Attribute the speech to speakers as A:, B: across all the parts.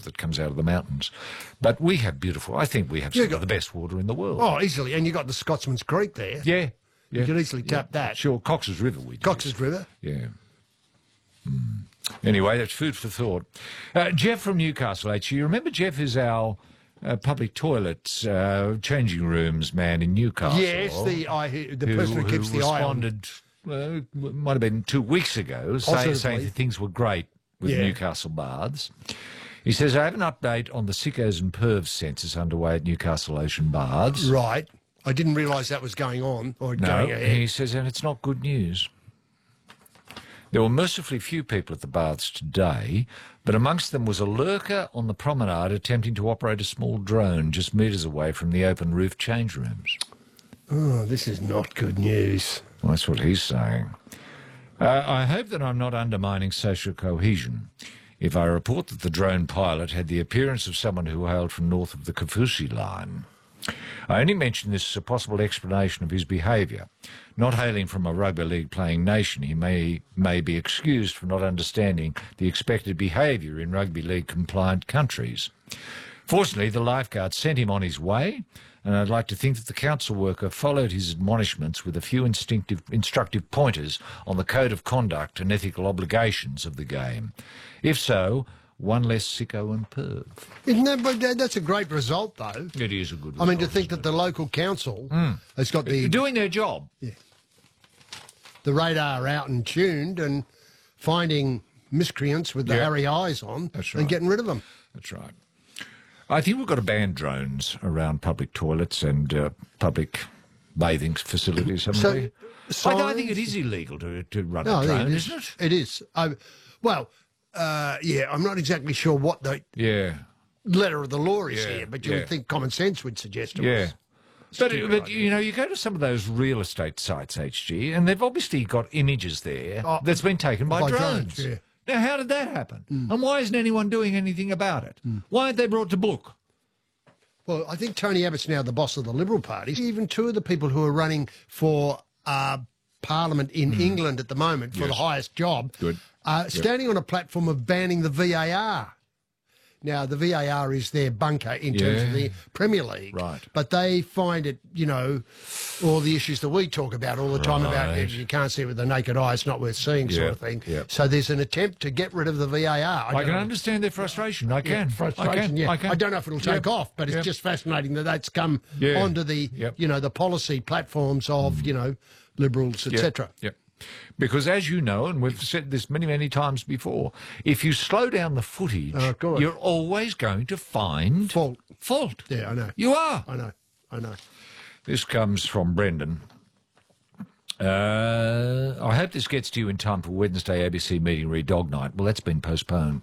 A: that comes out of the mountains. But we have beautiful, I think we have some of the best water in the world.
B: Oh, easily. And you got the Scotsman's Creek there.
A: Yeah.
B: You could easily tap that.
A: Sure, Cox's River we do.
B: Cox's River.
A: Yeah. Anyway, that's food for thought. Jeff from Newcastle, you remember Jeff is our public toilets, changing rooms man in Newcastle.
B: Yes, the person who keeps the eye on.
A: responded, might have been 2 weeks ago, saying that things were great with Newcastle Baths. He says, I have an update on the sickos and pervs census underway at Newcastle Ocean Baths.
B: Right. I didn't realise that was going on or going ahead.
A: He says, and it's not good news. There were mercifully few people at the baths today, but amongst them was a lurker on the promenade attempting to operate a small drone just metres away from the open roof change rooms.
B: Oh, this is not good news.
A: Well, that's what he's saying. I hope that I'm not undermining social cohesion if I report that the drone pilot had the appearance of someone who hailed from north of the Kafusi line. I only mention this as a possible explanation of his behaviour. Not hailing from a rugby league playing nation, he may be excused for not understanding the expected behaviour in rugby league compliant countries. Fortunately, the lifeguard sent him on his way, and I'd like to think that the council worker followed his admonishments with a few instructive pointers on the code of conduct and ethical obligations of the game. If so, one less sicko and perv.
B: Isn't that, but that's a great result, though.
A: It is a good result.
B: I mean, to think that the local council has got
A: doing their job.
B: Yeah. The radar out and tuned and finding miscreants with the hairy eyes on and getting rid of them.
A: That's right. I think we've got to ban drones around public toilets and public bathing facilities, haven't we? I think it is illegal to run a drone, isn't it?
B: It is. I'm not exactly sure what the letter of the law is here, but you would think common sense would suggest to us.
A: But you know, you go to some of those real estate sites, HG, and they've obviously got images there that's been taken by drones. Now, how did that happen? And why isn't anyone doing anything about it? Why aren't they brought to book?
B: Well, I think Tony Abbott's now the boss of the Liberal Party. Even two of the people who are running for Parliament in England at the moment for the highest job standing on a platform of banning the VAR. Now, the VAR is their bunker in terms of the Premier League.
A: Right.
B: But they find it, you know, all the issues that we talk about all the time about you can't see it with the naked eye, it's not worth seeing sort of thing. So there's an attempt to get rid of the VAR.
A: I can understand their frustration. I can.
B: Frustration, I don't know if it'll take off, but it's just fascinating that that's come onto the, you know, the policy platforms of, you know, Liberals, etc.
A: Because, as you know, and we've said this many, many times before, if you slow down the footage, you're always going to find fault.
B: Yeah, I know.
A: You are.
B: I know.
A: This comes from Brendan. I hope this gets to you in time for Wednesday ABC meeting re Dog Night. Well, that's been postponed.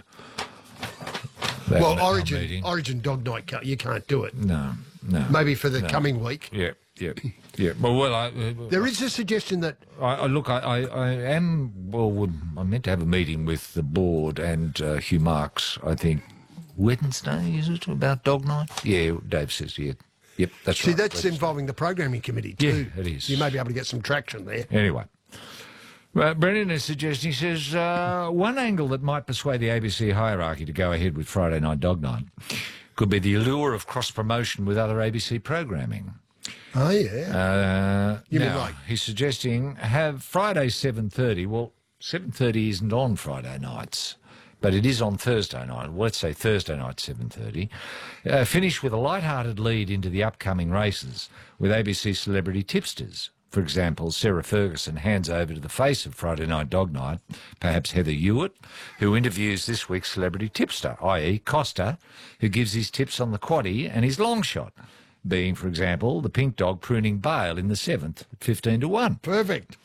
B: Origin Dog Night, you can't do it.
A: No.
B: Maybe for the coming week.
A: Yeah.
B: There is a suggestion that...
A: I meant to have a meeting with the board and Hugh Marks, I think, Wednesday, is it, about Dog Night? Yeah, Dave says, Yep, that's right.
B: See, that's involving the programming committee too.
A: Yeah, it is.
B: You may be able to get some traction there.
A: Anyway. Brendan is suggesting, he says, one angle that might persuade the ABC hierarchy to go ahead with Friday Night Dog Night could be the allure of cross-promotion with other ABC programming.
B: Oh, yeah.
A: You'd be right. He's suggesting have Friday 7:30. Well, 7:30 isn't on Friday nights, but it is on Thursday night. Well, let's say Thursday night 7:30. Finish with a light-hearted lead into the upcoming races with ABC celebrity tipsters. For example, Sarah Ferguson hands over to the face of Friday Night Dog Night, perhaps Heather Hewitt, who interviews this week's celebrity tipster, i.e. Costa, who gives his tips on the quaddie and his long shot, being, for example, the pink dog pruning Bale in the 7th at 15-1.
B: Perfect.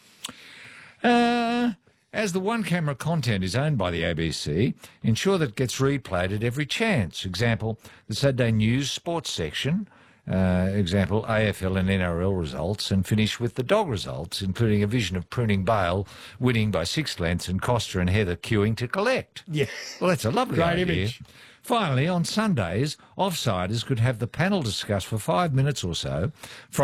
A: As the one-camera content is owned by the ABC, ensure that it gets replayed at every chance. Example, the Saturday News sports section, example, AFL and NRL results, and finish with the dog results, including a vision of pruning Bale winning by 6 lengths and Costa and Heather queuing to collect.
B: Yeah.
A: Well, that's a lovely
B: Great
A: idea.
B: image.
A: Finally, on Sundays, offsiders could have the panel discuss for 5 minutes or so